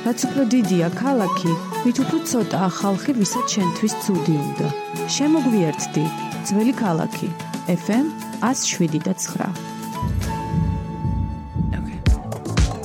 რაც უფრო დიდია ქალაქი, მით უფრო ცოტაა ხალხი, ვისაც შენთვის ცუდი უნდა. შემოგვიერთდი, ძველი ქალაქი, FM 107.9.